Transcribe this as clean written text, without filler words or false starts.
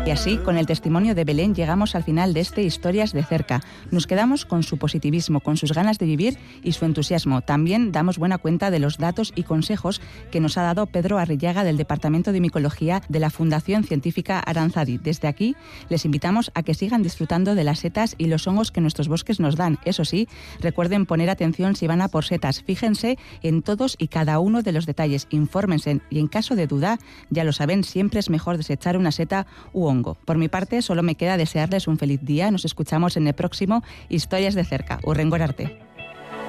Y así, con el testimonio de Belén, llegamos al final de este Historias de Cerca. Nos quedamos con su positivismo, con sus ganas de vivir y su entusiasmo. También damos buena cuenta de los datos y consejos que nos ha dado Pedro Arrillaga del Departamento de Micología de la Fundación Científica Aranzadi. Desde aquí, les invitamos a que sigan disfrutando de las setas y los hongos que nuestros bosques nos dan. Eso sí, recuerden poner atención si van a por setas. Fíjense en todos y cada uno de los detalles. Infórmense y en caso de duda, ya lo saben, siempre es mejor desechar una seta u hongo. Por mi parte, solo me queda desearles un feliz día. Nos escuchamos en el próximo Historias de Cerca. Hurrengor arte.